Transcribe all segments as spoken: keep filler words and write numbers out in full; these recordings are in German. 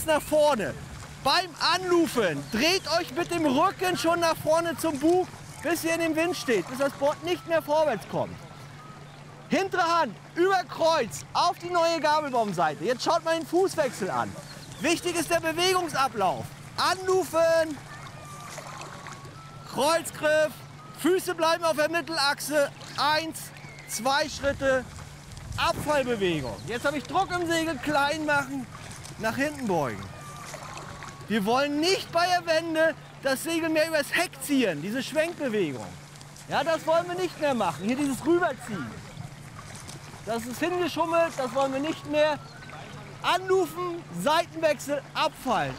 nach vorne. Beim Anlufen dreht euch mit dem Rücken schon nach vorne zum Bug, bis ihr in dem Wind steht, bis das Board nicht mehr vorwärts kommt. Hintere Hand über Kreuz auf die neue Gabelbaumseite. Jetzt schaut mal den Fußwechsel an. Wichtig ist der Bewegungsablauf. Anlufen, Kreuzgriff, Füße bleiben auf der Mittelachse. Eins, zwei Schritte, Abfallbewegung. Jetzt habe ich Druck im Segel, klein machen, nach hinten beugen. Wir wollen nicht bei der Wende das Segel mehr übers Heck ziehen, diese Schwenkbewegung. Ja, das wollen wir nicht mehr machen. Hier dieses Rüberziehen. Das ist hingeschummelt, das wollen wir nicht mehr. Anlufen, Seitenwechsel, abfallen.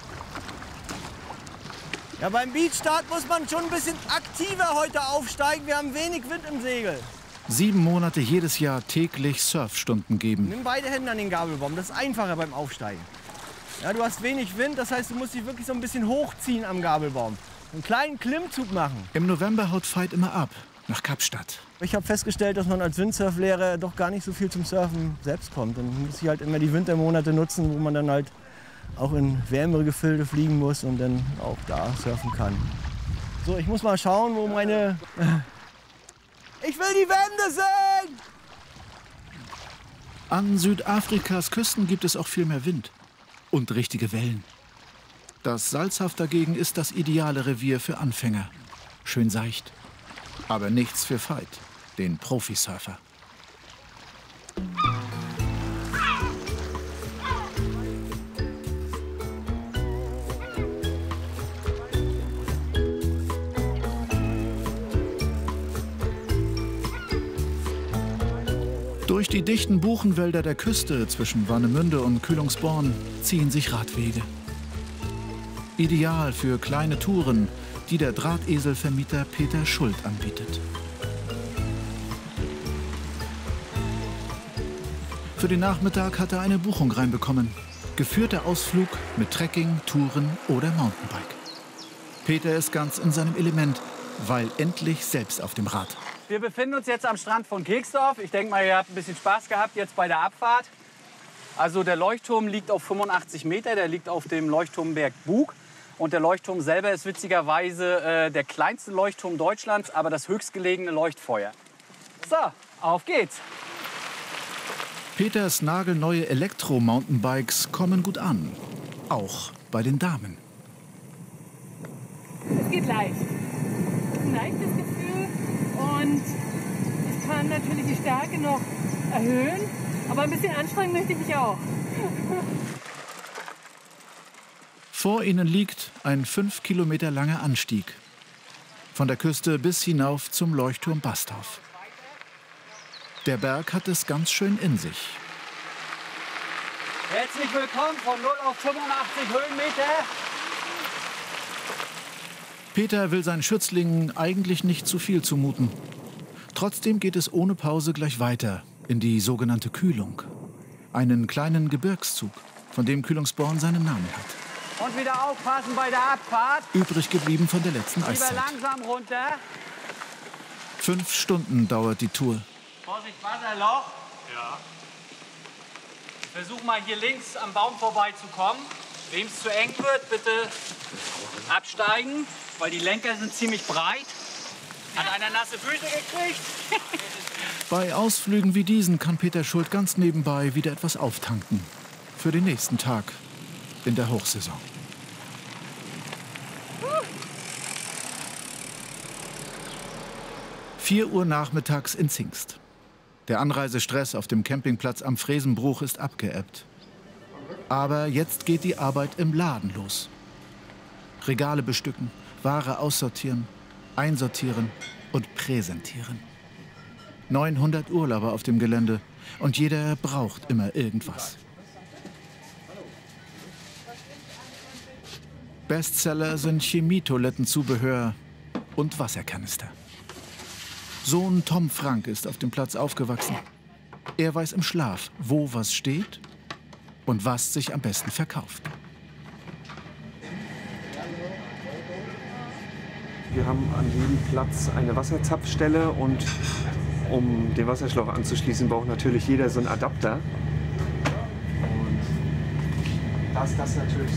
Ja, beim Beachstart muss man schon ein bisschen aktiver heute aufsteigen. Wir haben wenig Wind im Segel. Sieben Monate jedes Jahr täglich Surfstunden geben. Nimm beide Hände an den Gabelbaum, das ist einfacher beim Aufsteigen. Ja, du hast wenig Wind, das heißt, du musst dich wirklich so ein bisschen hochziehen am Gabelbaum. Einen kleinen Klimmzug machen. Im November haut Veit immer ab, nach Kapstadt. Ich habe festgestellt, dass man als Windsurflehrer doch gar nicht so viel zum Surfen selbst kommt. Dann muss ich halt immer die Wintermonate nutzen, wo man dann halt auch in wärmere Gefilde fliegen muss und dann auch da surfen kann. So, ich muss mal schauen, wo meine... Ich will die Wände sehen! An Südafrikas Küsten gibt es auch viel mehr Wind und richtige Wellen. Das Salzhaff dagegen ist das ideale Revier für Anfänger. Schön seicht, aber nichts für Veit, den Profisurfer. Durch die dichten Buchenwälder der Küste zwischen Warnemünde und Kühlungsborn ziehen sich Radwege. Ideal für kleine Touren, die der Drahteselvermieter Peter Schuld anbietet. Für den Nachmittag hat er eine Buchung reinbekommen. Geführter Ausflug mit Trekking, Touren oder Mountainbike. Peter ist ganz in seinem Element, weil endlich selbst auf dem Rad. Wir befinden uns jetzt am Strand von Keksdorf. Ich denke mal, ihr habt ein bisschen Spaß gehabt jetzt bei der Abfahrt. Also der Leuchtturm liegt auf fünfundachtzig Meter, der liegt auf dem Leuchtturmberg Bug. Und der Leuchtturm selber ist witzigerweise äh, der kleinste Leuchtturm Deutschlands, aber das höchstgelegene Leuchtfeuer. So, auf geht's. Peters nagelneue Elektro-Mountainbikes kommen gut an. Auch bei den Damen. Es geht leicht. Ein leichtes Gefühl und ich kann natürlich die Stärke noch erhöhen, aber ein bisschen anstrengen möchte ich mich auch. Vor ihnen liegt ein fünf Kilometer langer Anstieg. Von der Küste bis hinauf zum Leuchtturm Bastorf. Der Berg hat es ganz schön in sich. Herzlich willkommen von null auf fünfundachtzig Höhenmeter. Peter will seinen Schützlingen eigentlich nicht zu viel zumuten. Trotzdem geht es ohne Pause gleich weiter in die sogenannte Kühlung. Einen kleinen Gebirgszug, von dem Kühlungsborn seinen Namen hat. Und wieder aufpassen bei der Abfahrt. Übrig geblieben von der letzten Lieber Eiszeit. langsam runter. Fünf Stunden dauert die Tour. Vorsicht, Wasserloch. Ja. Versuch mal hier links am Baum vorbeizukommen. Wem es zu eng wird, bitte absteigen, weil die Lenker sind ziemlich breit. Hat einer nasse Füße gekriegt? Bei Ausflügen wie diesen kann Peter Schuld ganz nebenbei wieder etwas auftanken. Für den nächsten Tag in der Hochsaison. vier Uhr nachmittags in Zingst. Der Anreisestress auf dem Campingplatz am Fresenbruch ist abgeebbt. Aber jetzt geht die Arbeit im Laden los. Regale bestücken, Ware aussortieren, einsortieren und präsentieren. neunhundert Urlauber auf dem Gelände und jeder braucht immer irgendwas. Bestseller sind Chemietoilettenzubehör und Wasserkanister. Sohn Tom Frank ist auf dem Platz aufgewachsen. Er weiß im Schlaf, wo was steht und was sich am besten verkauft. Wir haben an jedem Platz eine Wasserzapfstelle und um den Wasserschlauch anzuschließen, braucht natürlich jeder so einen Adapter. Und da ist das natürlich